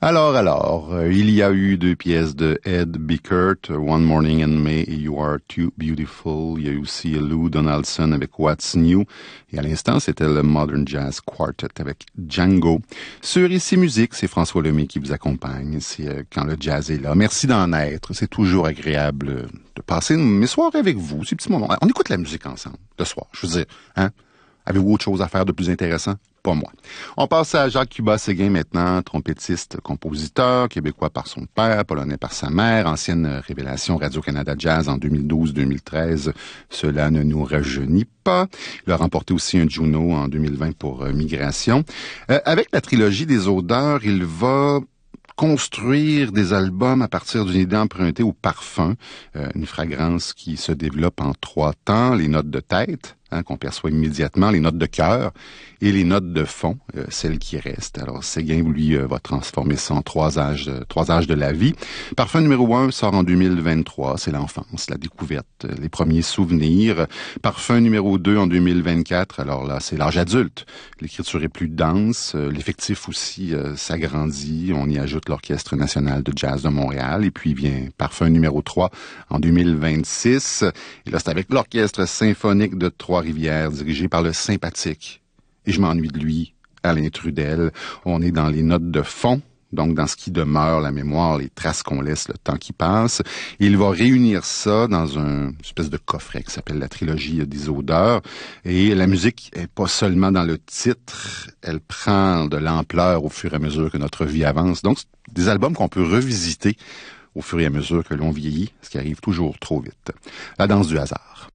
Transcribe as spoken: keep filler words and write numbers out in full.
Alors, alors, euh, il y a eu deux pièces de Ed Bickert, One Morning in May et You Are Too Beautiful. Il y a eu aussi Lou Donaldson avec What's New. Et à l'instant, c'était le Modern Jazz Quartet avec Django. Sur Ici Musique, c'est François Lemay qui vous accompagne. C'est euh, quand le jazz est là. Merci d'en être. C'est toujours agréable euh, de passer mes soirées avec vous, ces petits moments. On écoute la musique ensemble, le soir. Je veux dire, hein? Avez-vous autre chose à faire de plus intéressant? Pas moi. On passe à Jacques Cubat-Séguin maintenant, trompettiste, compositeur, québécois par son père, polonais par sa mère, ancienne révélation Radio-Canada Jazz en deux mille douze deux mille treize. Cela ne nous rajeunit pas. Il a remporté aussi un Juno en deux mille vingt pour euh, Migration. Euh, avec la trilogie des odeurs, il va construire des albums à partir d'une idée empruntée au parfum, euh, une fragrance qui se développe en trois temps, les notes de tête, hein, qu'on perçoit immédiatement, les notes de cœur et les notes de fond, euh, celles qui restent. Alors, Séguin, lui, euh, va transformer ça en trois âges, euh, trois âges de la vie. Parfum numéro un sort en deux mille vingt-trois, c'est l'enfance, la découverte, euh, les premiers souvenirs. Parfum numéro deux en deux mille vingt-quatre, alors là, c'est l'âge adulte. L'écriture est plus dense, euh, l'effectif aussi euh, s'agrandit, on y ajoute l'Orchestre national de jazz de Montréal, et puis vient Parfum numéro trois en deux mille vingt-six. Et là, c'est avec l'Orchestre symphonique de Trois-Rivières, dirigé par le sympathique, et je m'ennuie de lui, Alain Trudel. On est dans les notes de fond, donc dans ce qui demeure, la mémoire, les traces qu'on laisse, le temps qui passe. Et il va réunir ça dans un une espèce de coffret qui s'appelle la trilogie des odeurs. Et la musique est pas seulement dans le titre, elle prend de l'ampleur au fur et à mesure que notre vie avance. Donc, c'est des albums qu'on peut revisiter au fur et à mesure que l'on vieillit, ce qui arrive toujours trop vite. La danse du hasard.